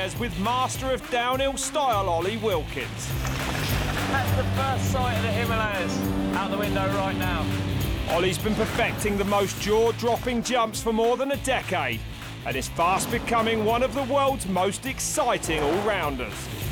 Himalayas with master of downhill style Ollie Wilkins. That's the first sight of the Himalayas out the window right now. Ollie's been perfecting the most jaw-dropping jumps for more than a decade and is fast becoming one of the world's most exciting all-rounders.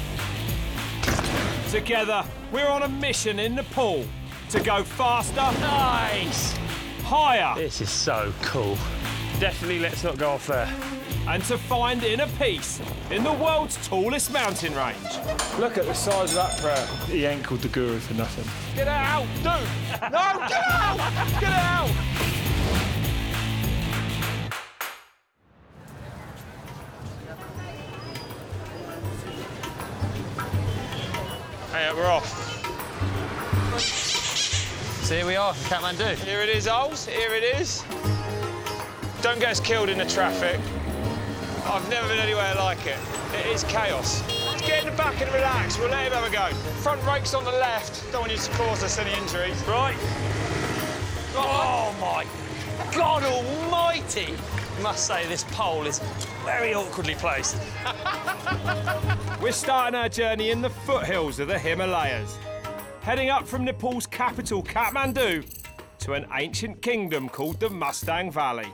Together, we're on a mission in Nepal to go faster, Nice! higher, This is so cool. Definitely let's not go off there. and to find inner peace in the world's tallest mountain range. Look at the size of that prayer. He ain't called the Guru for nothing. Get out, dude! No, get out! Get out! Hey, we're off. So here we are, Kathmandu. Here it is, Ols. Here it is. Don't get us killed in the traffic. I've never been anywhere like it. It is chaos. Let's get in the back and relax. We'll let him have a go. Front brake's on the left. Don't want you to cause us any injuries. Right. Oh my God almighty! I must say this pole is very awkwardly placed. We're starting our journey in the foothills of the Himalayas, heading up from Nepal's capital, Kathmandu, to an ancient kingdom called the Mustang Valley.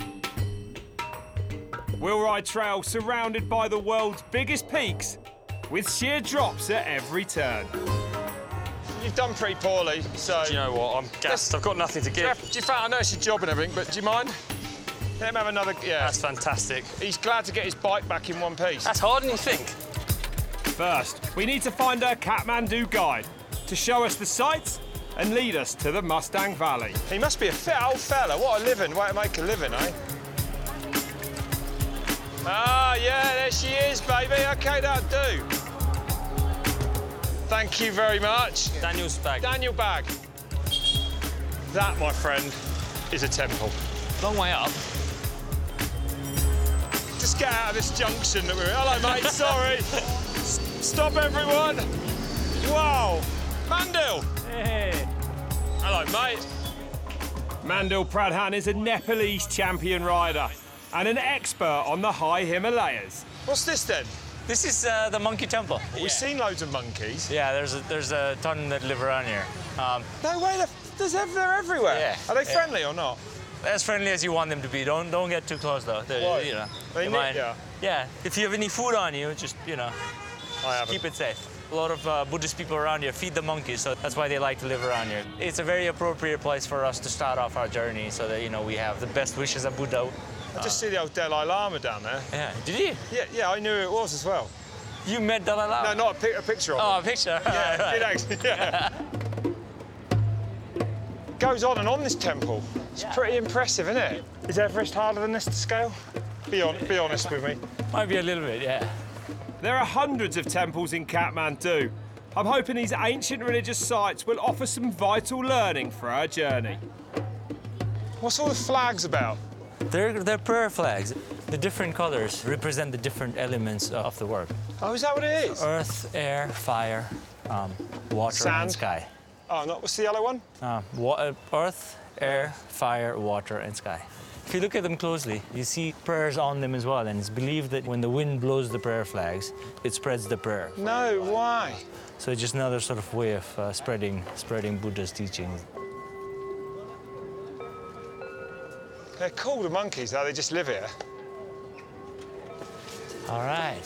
We'll ride trails surrounded by the world's biggest peaks, with sheer drops at every turn. You've done pretty poorly, so... Do you know what? I'm gassed. I've got nothing to give. Do you think I know it's your job and everything, but do you mind? Let him have another... Yeah. That's fantastic. He's glad to get his bike back in one piece. That's harder than you think. First, we need to find our Kathmandu guide to show us the sights and lead us to the Mustang Valley. He must be a fit old fella. What a living. Way to make a living, eh? Ah, yeah, there she is, baby. OK, that'll do. Thank you very much. Daniel's bag. Daniel Bag. That, my friend, is a temple. Long way up. Just get out of this junction that we're in. Hello, mate, sorry. Stop, everyone. Wow. Mandil. Hey. Hello, mate. Mandil Pradhan is a Nepalese champion rider and an expert on the high Himalayas. What's this, then? This is the monkey temple. We've seen loads of monkeys. Yeah, there's a ton that live around here. No way, they're everywhere. Yeah. Are they friendly or not? As friendly as you want them to be. Don't get too close though. Why? You know, They nick might- ya? Yeah. If you have any food on you, just I haven't. keep it safe. A lot of Buddhist people around here feed the monkeys, so that's why they like to live around here. It's a very appropriate place for us to start off our journey, so that we have the best wishes of Buddha. I just see the old Dalai Lama down there. Yeah. Did you? Yeah, I knew who it was as well. You met Dalai Lama? No, not a picture of Oh, him. a picture. Yeah, Right. it actually, yeah. Goes on and on, this temple. It's pretty impressive, isn't it? Is Everest harder than this to scale? Be honest with me. Might be a little bit, yeah. There are hundreds of temples in Kathmandu. I'm hoping these ancient religious sites will offer some vital learning for our journey. What's all the flags about? They're prayer flags. The different colors represent the different elements of the work. Oh, is that what it is? Earth, air, fire, water, Sand. and sky. Oh, not what's the yellow one? Earth, air, fire, water, and sky. If you look at them closely, you see prayers on them as well, and it's believed that when the wind blows the prayer flags, it spreads the prayer. No, why? So it's just another sort of way of spreading Buddha's teachings. They're cool, the monkeys, though. They just live here. All right.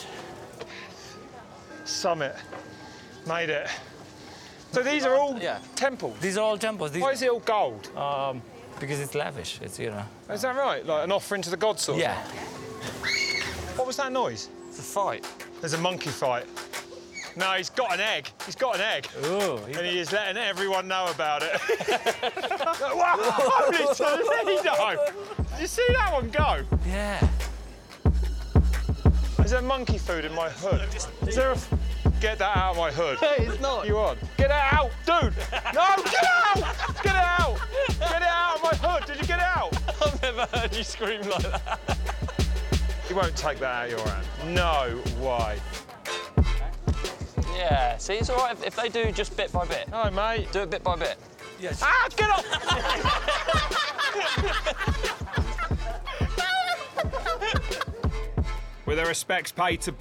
Summit. Made it. So these are all temples? These are all temples. Why is it all gold? Because it's lavish. It's, Is that right? Like an offering to the gods sort of Yeah. thing? What was that noise? It's a fight. There's a monkey fight. No, he's got an egg. He's got an egg. Ooh. And he is letting everyone know about it. Wow, holy Toledo! Did you see that one go? Yeah. Is there monkey food in my hood? Is there a... Get that out of my hood. Hey, it's not. You on? Get it out, dude! No, get out! Get it out! Get it out of my hood! Did you get it out? I've never heard you scream like that. You won't take that out of your hand. No way. Yeah, see, it's all right if they do just bit by bit. No, mate. Do it bit by bit. Yes. Ah, get off! With their respects paid to